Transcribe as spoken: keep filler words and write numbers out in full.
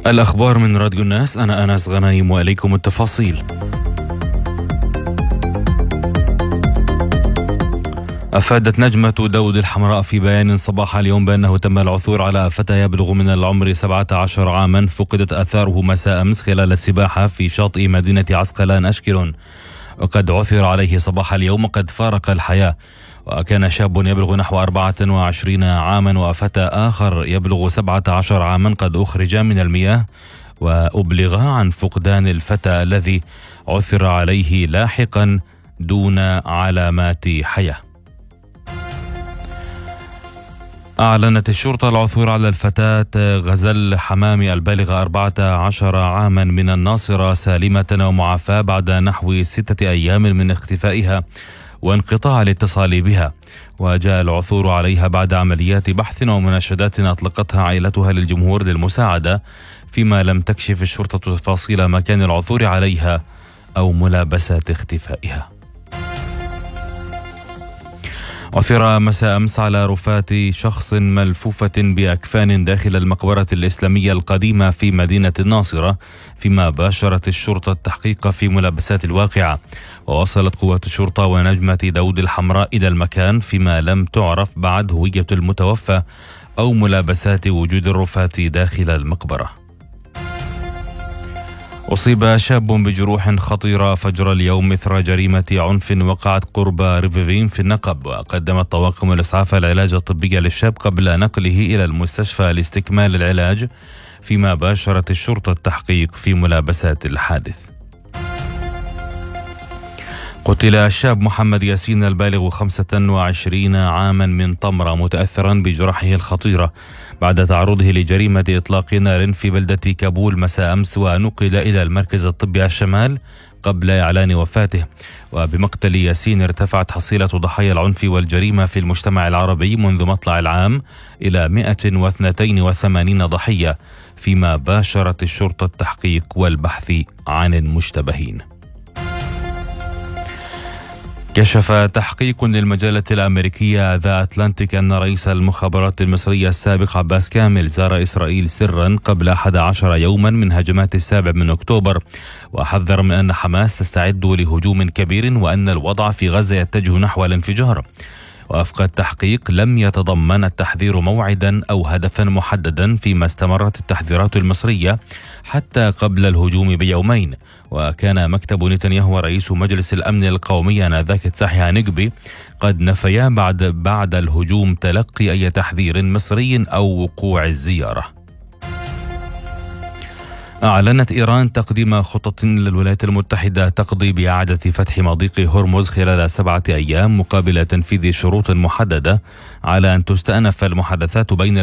الأخبار من راديو الناس، أنا أنس غنايم وإليكم التفاصيل. أفادت نجمة داود الحمراء في بيان صباح اليوم بأنه تم العثور على فتى يبلغ من العمر سبعة عشر عاما فقدت آثاره مساء أمس خلال السباحة في شاطئ مدينة عسقلان أشكلون، وقد عثر عليه صباح اليوم وقد فارق الحياة. وكان شاب يبلغ نحو أربعة وعشرين عاما وفتى آخر يبلغ سبعة عشر عاما قد أخرج من المياه، وأبلغ عن فقدان الفتى الذي عثر عليه لاحقا دون علامات حياة. أعلنت الشرطة العثور على الفتاة غزل حمامي البالغة أربعة عشر عاما من الناصرة سالمة ومعافاة بعد نحو ستة أيام من اختفائها وانقطاع الاتصال بها، وجاء العثور عليها بعد عمليات بحث ومناشدات أطلقتها عائلتها للجمهور للمساعدة، فيما لم تكشف الشرطة تفاصيل مكان العثور عليها أو ملابسات اختفائها. عثر مساء أمس على رفات شخص ملفوفة بأكفان داخل المقبرة الإسلامية القديمة في مدينة الناصرة، فيما باشرت الشرطة التحقيق في ملابسات الواقعة، ووصلت قوات الشرطة ونجمة داود الحمراء إلى المكان، فيما لم تعرف بعد هوية المتوفى أو ملابسات وجود الرفات داخل المقبرة. أصيب شاب بجروح خطيرة فجر اليوم إثر جريمة عنف وقعت قرب ريفيفين في النقب، وقدمت طواقم الإسعاف العلاج الطبي للشاب قبل نقله إلى المستشفى لاستكمال العلاج، فيما باشرت الشرطة التحقيق في ملابسات الحادث. قتل الشاب محمد ياسين البالغ خمسة وعشرين عاما من طمرة متأثرا بجرحه الخطيرة بعد تعرضه لجريمة إطلاق نار في بلدة كابول مساء أمس، ونقل إلى المركز الطبي الشمال قبل إعلان وفاته. وبمقتل ياسين ارتفعت حصيلة ضحايا العنف والجريمة في المجتمع العربي منذ مطلع العام إلى مئة واثنين وثمانين ضحية، فيما باشرت الشرطة التحقيق والبحث عن المشتبهين. كشف تحقيق للمجلة الأمريكية ذا أتلانتيك أن رئيس المخابرات المصرية السابق عباس كامل زار إسرائيل سرا قبل أحد عشر يوما من هجمات السابع من أكتوبر، وحذر من أن حماس تستعد لهجوم كبير وأن الوضع في غزة يتجه نحو الانفجار. وفق التحقيق لم يتضمن التحذير موعدا أو هدفا محددا، فيما استمرت التحذيرات المصرية حتى قبل الهجوم بيومين. وكان مكتب نتنياهو ورئيس مجلس الأمن القومي آنذاك تسحي هانجبي قد نفيا بعد بعد الهجوم تلقي أي تحذير مصري أو وقوع الزيارة. أعلنت إيران تقديم خطط للولايات المتحدة تقضي بإعادة فتح مضيق هرمز خلال سبعة أيام مقابل تنفيذ شروط محددة على أن تستأنف المحادثات بين